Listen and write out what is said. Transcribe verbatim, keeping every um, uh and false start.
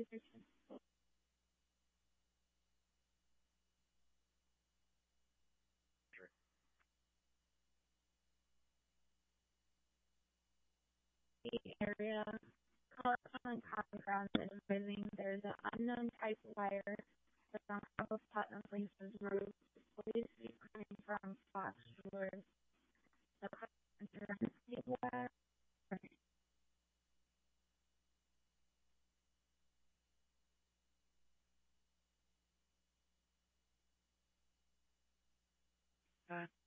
area. Color on common ground is moving. There's an unknown type of wire that's on top of Putnam Place's roof. Police keep coming from Fox Shores. The carpenter Uh,